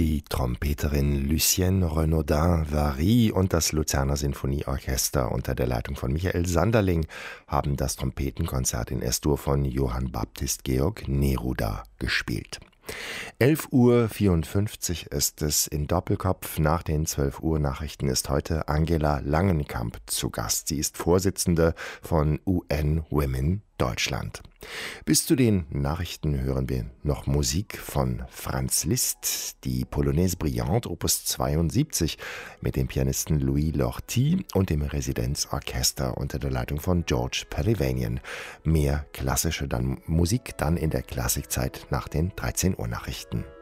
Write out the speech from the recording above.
Die Trompeterin Lucienne Renaudin-Vary und das Luzerner Sinfonieorchester unter der Leitung von Michael Sanderling haben das Trompetenkonzert in S-Dur von Johann Baptist Georg Neruda gespielt. 11:54 Uhr ist es in Doppelkopf. Nach den 12 Uhr Nachrichten ist heute Angela Langenkamp zu Gast. Sie ist Vorsitzende von UN Women Deutschland. Bis zu den Nachrichten hören wir noch Musik von Franz Liszt, die Polonaise Brillante Opus 72 mit dem Pianisten Louis Lortie und dem Residenzorchester unter der Leitung von George Perivanian. Mehr klassische Musik dann in der Klassikzeit nach den 13 Uhr Nachrichten.